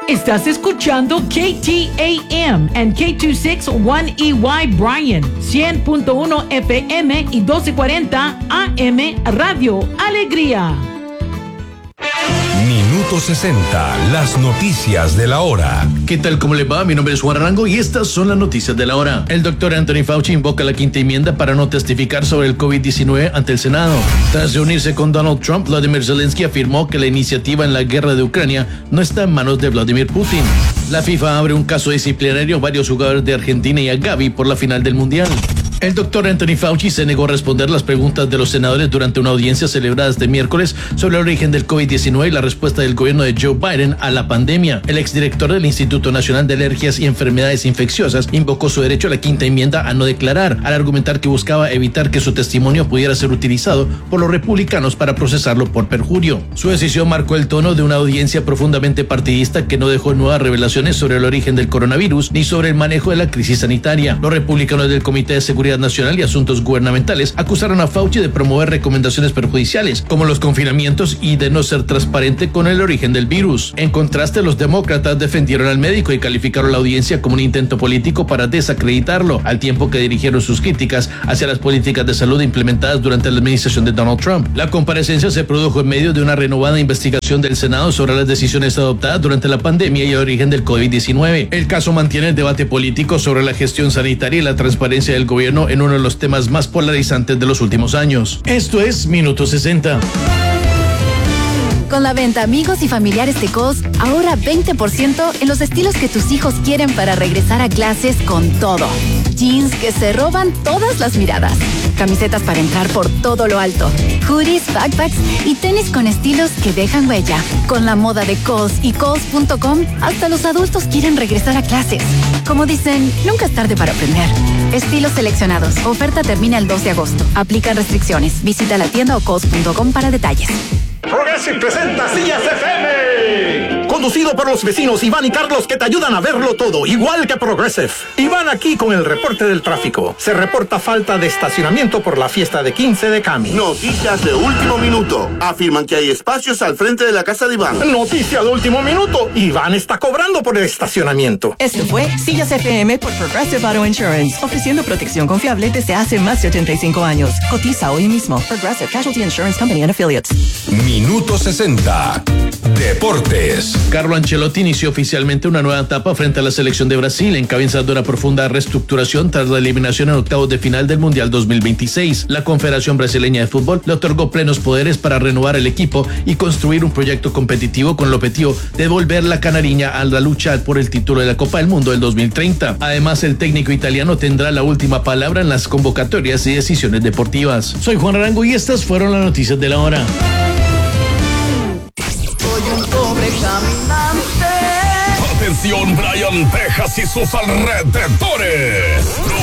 Estás escuchando KTAM and K261EY Bryan, 100.1 FM y 1240 AM Radio Alegría. Minuto 60, las noticias de la hora. ¿Qué tal? ¿Cómo le va? Mi nombre es Juan Arango y estas son las noticias de la hora. El doctor Anthony Fauci invoca la quinta enmienda para no testificar sobre el COVID-19 ante el Senado. Tras reunirse con Donald Trump, Vladimir Zelensky afirmó que la iniciativa en la guerra de Ucrania no está en manos de Vladimir Putin. La FIFA abre un caso disciplinario a varios jugadores de Argentina y a Gavi por la final del Mundial. El doctor Anthony Fauci se negó a responder las preguntas de los senadores durante una audiencia celebrada este miércoles sobre el origen del COVID-19 y la respuesta del gobierno de Joe Biden a la pandemia. El exdirector del Instituto Nacional de Alergias y Enfermedades Infecciosas invocó su derecho a la quinta enmienda a no declarar, al argumentar que buscaba evitar que su testimonio pudiera ser utilizado por los republicanos para procesarlo por perjurio. Su decisión marcó el tono de una audiencia profundamente partidista que no dejó nuevas revelaciones sobre el origen del coronavirus ni sobre el manejo de la crisis sanitaria. Los republicanos del Comité de Seguridad Nacional y Asuntos Gubernamentales acusaron a Fauci de promover recomendaciones perjudiciales, como los confinamientos y de no ser transparente con el origen del virus. En contraste, los demócratas defendieron al médico y calificaron la audiencia como un intento político para desacreditarlo, al tiempo que dirigieron sus críticas hacia las políticas de salud implementadas durante la administración de Donald Trump. La comparecencia se produjo en medio de una renovada investigación del Senado sobre las decisiones adoptadas durante la pandemia y el origen del COVID-19. El caso mantiene el debate político sobre la gestión sanitaria y la transparencia del gobierno en uno de los temas más polarizantes de los últimos años. Esto es Minuto 60. Con la venta Amigos y Familiares de Kohl's, ahorra 20% en los estilos que tus hijos quieren para regresar a clases con todo. Jeans que se roban todas las miradas. Camisetas para entrar por todo lo alto. Hoodies, backpacks y tenis con estilos que dejan huella. Con la moda de Kohl's y Kohl's.com, hasta los adultos quieren regresar a clases. Como dicen, nunca es tarde para aprender. Estilos seleccionados. Oferta termina el 2 de agosto. Aplican restricciones. Visita la tienda o Kohl's.com para detalles. Progressive presenta Sillas FM. Conducido por los vecinos Iván y Carlos, que te ayudan a verlo todo, igual que Progressive. Iván aquí con el reporte del tráfico. Se reporta falta de estacionamiento por la fiesta de 15 de Cami. Noticias de último minuto. Afirman que hay espacios al frente de la casa de Iván. Noticia de último minuto. Iván está cobrando por el estacionamiento. Esto fue Sillas FM por Progressive Auto Insurance, ofreciendo protección confiable desde hace más de 85 años. Cotiza hoy mismo. Progressive Casualty Insurance Company and Affiliates. Minuto 60, Deportes. Carlo Ancelotti inició oficialmente una nueva etapa frente a la selección de Brasil, encabezando una profunda reestructuración tras la eliminación en octavos de final del Mundial 2026. La Confederación Brasileña de Fútbol le otorgó plenos poderes para renovar el equipo y construir un proyecto competitivo con el objetivo de devolver la canariña a la lucha por el título de la Copa del Mundo del 2030. Además, el técnico italiano tendrá la última palabra en las convocatorias y decisiones deportivas. Soy Juan Arango y estas fueron las noticias de la hora. Atención, Bryan, Texas y sus alrededores.